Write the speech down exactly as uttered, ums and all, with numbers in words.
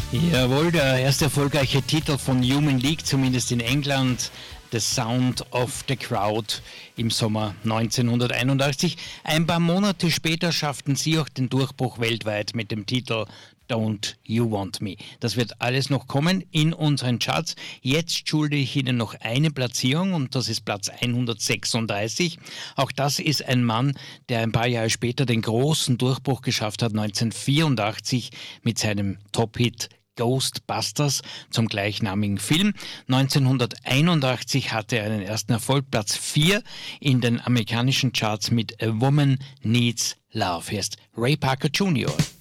Jawohl, der erste erfolgreiche Titel von Human League, zumindest in England, The Sound of the Crowd im Sommer neunzehnhunderteinundachtzig. Ein paar Monate später schafften sie auch den Durchbruch weltweit mit dem Titel Don't You Want Me. Das wird alles noch kommen in unseren Charts. Jetzt schulde ich Ihnen noch eine Platzierung und das ist Platz hundertsechsunddreißig. Auch das ist ein Mann, der ein paar Jahre später den großen Durchbruch geschafft hat, neunzehnhundertvierundachtzig mit seinem Top-Hit Ghostbusters zum gleichnamigen Film. neunzehnhunderteinundachtzig hatte er einen ersten Erfolg, Platz vier in den amerikanischen Charts mit A Woman Needs Love. Hier ist Ray Parker Junior